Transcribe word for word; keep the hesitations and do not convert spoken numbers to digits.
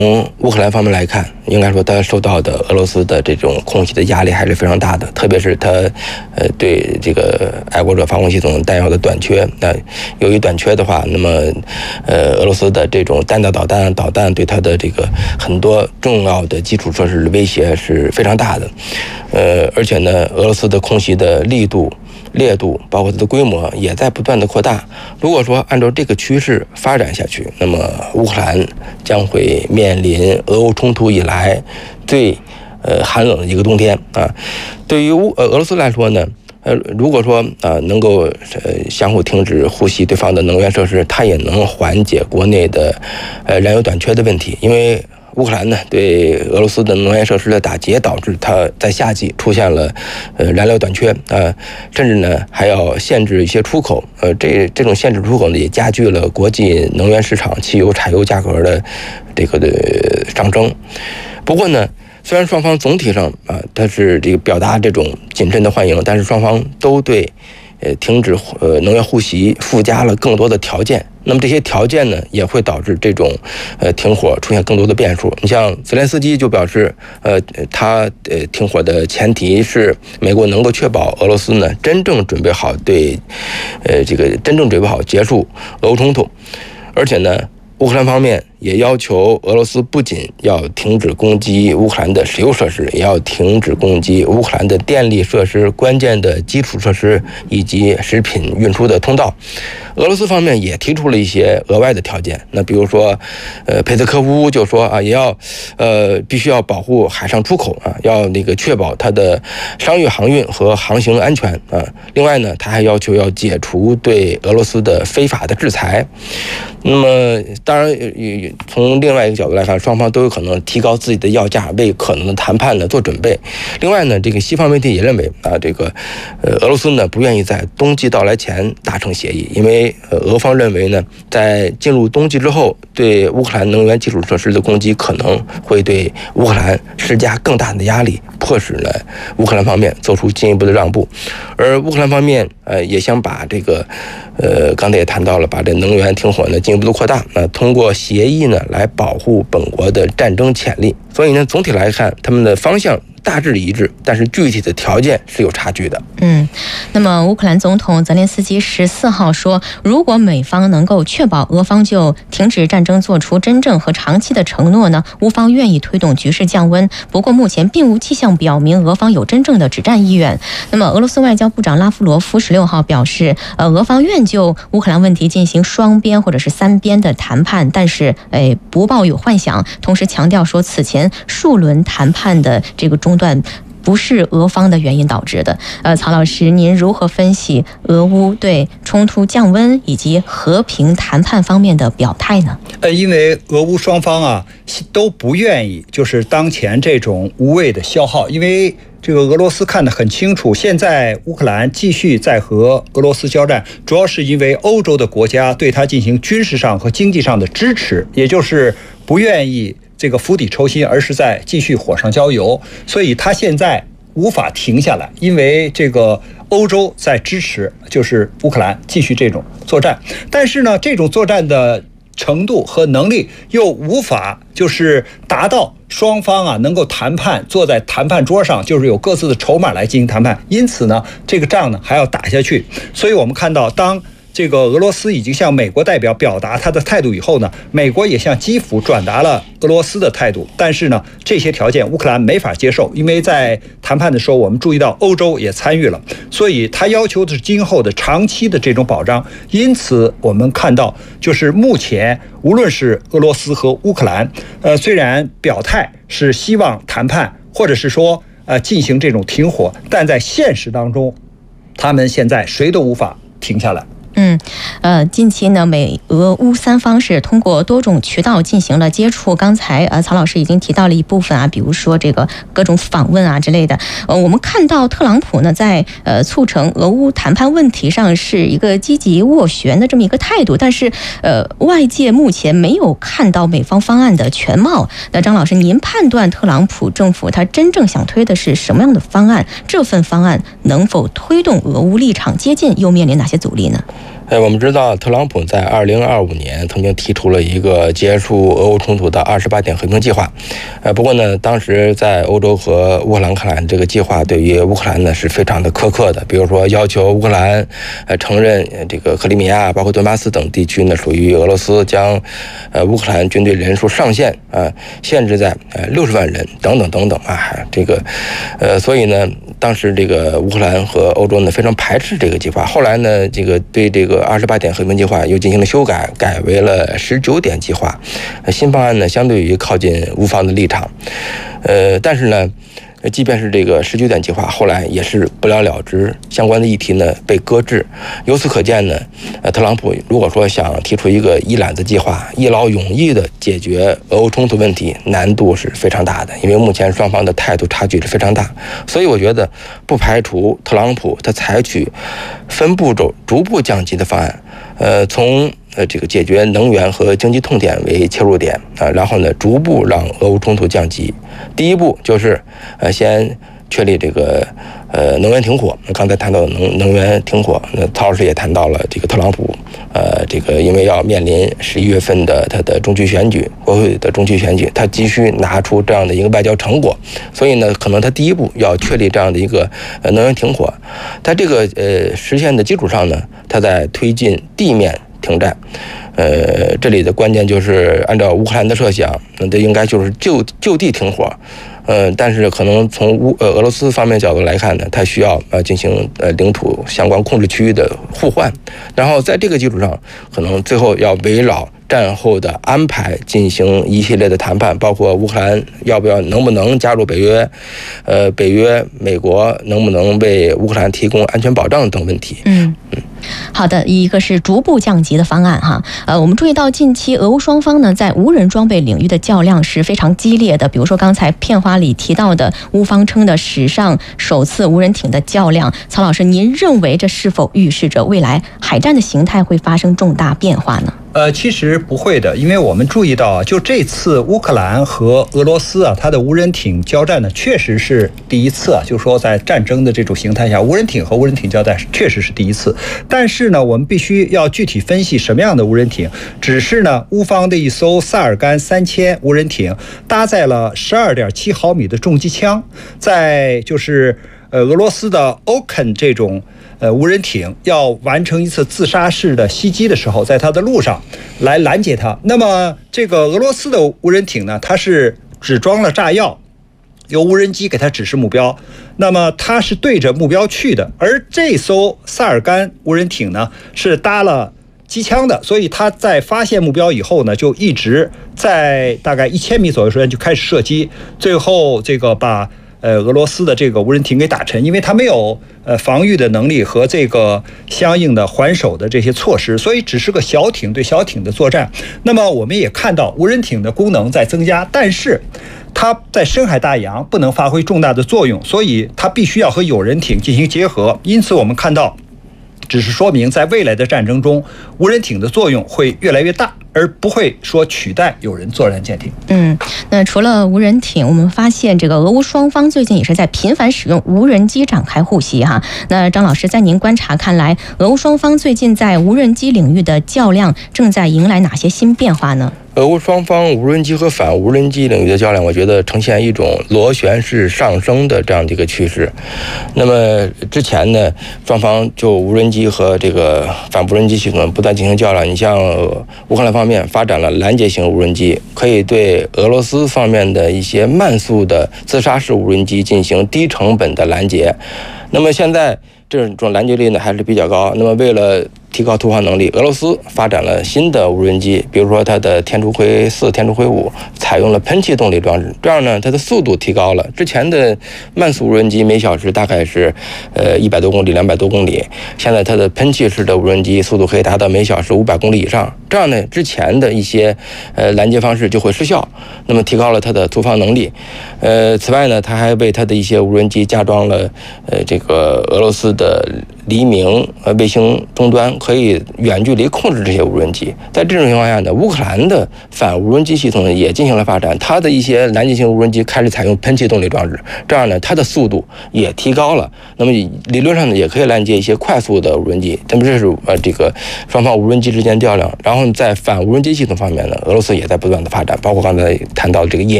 从乌克兰方面来看，应该说他受到的俄罗斯的这种空袭的压力还是非常大的，特别是他呃对这个爱国者防空系统弹药的短缺。那由于短缺的话，那么呃俄罗斯的这种弹道导弹导弹对他的这个很多重要的基础设施的威胁是非常大的。呃，而且呢，俄罗斯的空袭的力度、烈度，包括它的规模也在不断的扩大。如果说按照这个趋势发展下去，那么乌克兰将会面临俄乌冲突以来最呃寒冷的一个冬天啊。对于乌呃俄罗斯来说呢，呃如果说啊、呃、能够呃相互停止呼吸对方的能源设施，它也能缓解国内的呃燃油短缺的问题，因为乌克兰呢对俄罗斯的能源设施的打击，导致它在夏季出现了呃燃料短缺啊、呃，甚至呢还要限制一些出口，呃这这种限制出口呢也加剧了国际能源市场汽油、柴油价格的这个的上升。不过呢，虽然双方总体上啊、呃、它是这个表达这种谨慎的欢迎，但是双方都对呃停止呃能源呼吸附加了更多的条件。那么这些条件呢，也会导致这种呃停火出现更多的变数。你像泽连斯基就表示，呃，他呃停火的前提是美国能够确保俄罗斯呢真正准备好对，呃这个真正准备好结束俄乌冲突，而且呢，乌克兰方面也要求俄罗斯不仅要停止攻击乌克兰的石油设施，也要停止攻击乌克兰的电力设施、关键的基础设施以及食品运输的通道。俄罗斯方面也提出了一些额外的条件，那比如说，呃，佩斯科夫就说啊，也要，呃，必须要保护海上出口啊，要那个确保它的商业航运和航行安全啊。另外呢，他还要求要解除对俄罗斯的非法的制裁。那么，当然，从另外一个角度来看，双方都有可能提高自己的要价，为可能的谈判呢做准备。另外呢，这个西方媒体也认为啊，这个，呃，俄罗斯呢不愿意在冬季到来前达成协议，因为呃，俄方认为呢，在进入冬季之后，对乌克兰能源基础设施的攻击可能会对乌克兰施加更大的压力，迫使呢乌克兰方面做出进一步的让步。而乌克兰方面呃也想把这个呃刚才也谈到了，把这能源停火呢进一步的扩大，那、呃、通过协议呢来保护本国的战争潜力。所以呢，总体来看，他们的方向大致一致，但是具体的条件是有差距的。 嗯，那么乌克兰总统泽连斯基十四号说，如果美方能够确保俄方就停止战争做出真正和长期的承诺呢，乌方愿意推动局势降温。不过目前并无迹象表明俄方有真正的止战意愿。那么俄罗斯外交部长拉夫罗夫十六号表示，呃，俄方愿就乌克兰问题进行双边或者是三边的谈判，但是诶不抱有幻想，同时强调说，此前数轮谈判的这个中断不是俄方的原因导致的。呃，曹老师，您如何分析俄乌对冲突降温以及和平谈判方面的表态呢？ 呃，因为俄乌双方啊都不愿意，就是当前这种无谓的消耗，因为这个俄罗斯看得很清楚，现在乌克兰继续在和俄罗斯交战，主要是因为欧洲的国家对他进行军事上和经济上的支持，也就是不愿意这个釜底抽薪，而是在继续火上浇油，所以他现在无法停下来，因为这个欧洲在支持，就是乌克兰继续这种作战。但是呢，这种作战的程度和能力又无法就是达到双方啊能够谈判，坐在谈判桌上，就是有各自的筹码来进行谈判。因此呢，这个仗呢还要打下去。所以我们看到，当这个俄罗斯已经向美国代表表达他的态度以后呢，美国也向基辅转达了俄罗斯的态度。但是呢，这些条件乌克兰没法接受，因为在谈判的时候，我们注意到欧洲也参与了，所以他要求的是今后的长期的这种保障。因此，我们看到，就是目前无论是俄罗斯和乌克兰，呃，虽然表态是希望谈判，或者是说呃进行这种停火，但在现实当中，他们现在谁都无法停下来。 嗯，呃，近期呢，美俄乌三方是通过多种渠道进行了接触。刚才呃，曹老师已经提到了一部分啊，比如说这个各种访问啊之类的。呃，我们看到特朗普呢，在呃促成俄乌谈判问题上是一个积极斡旋的这么一个态度，但是呃，外界目前没有看到美方方案的全貌。那张老师，您判断特朗普政府他真正想推的是什么样的方案？这份方案能否推动俄乌立场接近，又面临哪些阻力呢？ 呃，我们知道特朗普在二零二五年曾经提出了一个结束俄乌冲突的二十八点和平计划。呃，不过呢，当时在欧洲和乌克兰看来，这个计划对于乌克兰呢是非常的苛刻的，比如说要求乌克兰呃承认这个克里米亚、包括顿巴斯等地区呢属于俄罗斯，将呃乌克兰军队人数上限啊、呃、限制在呃六十万人等等等等啊，这个呃，所以呢，当时这个乌克兰和欧洲呢非常排斥这个计划。后来呢，这个对这个二十八点和平计划又进行了修改，改为了十九点计划。新方案呢，相对于靠近乌方的立场，呃，但是呢，即便是这个十九点计划，后来也是不了了之，相关的议题呢被搁置。由此可见呢，呃，特朗普如果说想提出一个一揽子计划，一劳永逸的解决俄乌冲突问题，难度是非常大的，因为目前双方的态度差距是非常大。所以我觉得不排除特朗普他采取分步骤逐步降级的方案，呃，从呃，这个解决能源和经济痛点为切入点啊，然后呢，逐步让俄乌冲突降级。第一步就是，呃，先确立这个呃能源停火。刚才谈到能能源停火，那曹老师也谈到了这个特朗普，呃，这个因为要面临十一月份的他的中期选举，国会的中期选举，他急需拿出这样的一个外交成果，所以呢，可能他第一步要确立这样的一个呃能源停火。在这个呃实现的基础上呢，他在推进地面停战，呃，这里的关键就是按照乌克兰的设想，那这应该就是就就地停火，呃，但是可能从乌呃俄罗斯方面角度来看呢，它需要呃进行呃领土相关控制区域的互换，然后在这个基础上，可能最后要围绕战后的安排进行一系列的谈判，包括乌克兰要不要、能不能加入北约，呃，北约、美国能不能为乌克兰提供安全保障等问题。 嗯嗯。好的，一个是逐步降级的方案哈，呃，我们注意到近期俄乌双方呢在无人装备领域的较量是非常激烈的，比如说刚才片花里提到的乌方称的史上首次无人艇的较量，曹老师，您认为这是否预示着未来海战的形态会发生重大变化呢？ 呃，其实不会的，因为我们注意到，就这次乌克兰和俄罗斯啊，它的无人艇交战呢，确实是第一次啊，就是说在战争的这种形态下，无人艇和无人艇交战确实是第一次。但是呢，我们必须要具体分析什么样的无人艇。只是呢，乌方的一艘萨尔干三千无人艇搭载了十二点七毫米的重机枪，在就是呃俄罗斯的 Oken 这种。呃，无人艇要完成一次自杀式的袭击的时候，在它的路上来拦截它。那么，这个俄罗斯的无人艇呢，它是只装了炸药，由无人机给它指示目标，那么它是对着目标去的。而这艘萨尔干无人艇呢，是搭了机枪的，所以它在发现目标以后呢，就一直在大概一千米左右时间就开始射击，最后这个把。呃，俄罗斯的这个无人艇给打沉，因为它没有呃防御的能力和这个相应的还手的这些措施，所以只是个小艇对小艇的作战。那么我们也看到无人艇的功能在增加，但是它在深海大洋不能发挥重大的作用，所以它必须要和有人艇进行结合。因此我们看到，只是说明在未来的战争中，无人艇的作用会越来越大。而不会说取代有人作战舰艇。 嗯，那除了无人艇，我们发现这个俄乌双方最近也是在频繁使用无人机展开互袭哈。那张老师，在您观察看来，俄乌双方最近在无人机领域的较量正在迎来哪些新变化呢？ 俄乌双方无人机和反无人机领域的较量，我觉得呈现一种螺旋式上升的这样的一个趋势。那么之前呢，双方就无人机和这个反无人机系统不断进行较量。你像乌克兰方面发展了拦截型无人机，可以对俄罗斯方面的一些慢速的自杀式无人机进行低成本的拦截。那么现在这种拦截率呢还是比较高。那么为了提高突防能力，俄罗斯发展了新的无人机，比如说它的天竺葵四、天竺葵五采用了喷气动力装置，这样呢它的速度提高了。之前的慢速无人机每小时大概是呃一百多公里、两百多公里，现在它的喷气式的无人机速度可以达到每小时五百公里以上。这样呢，之前的一些呃拦截方式就会失效，那么提高了它的突防能力。呃，此外呢，它还为它的一些无人机加装了呃这个俄罗斯的黎明呃卫星终端可以远距离控制这些无人机。在这种情况下呢，乌克兰的反无人机系统也进行了发展，它的一些拦截型无人机开始采用喷气动力装置，这样呢，它的速度也提高了。那么理论上呢，也可以拦截一些快速的无人机。那么这是呃这个双方无人机之间较量。然后在反无人机系统方面呢，俄罗斯也在不断的发展，包括刚才谈到的这个夜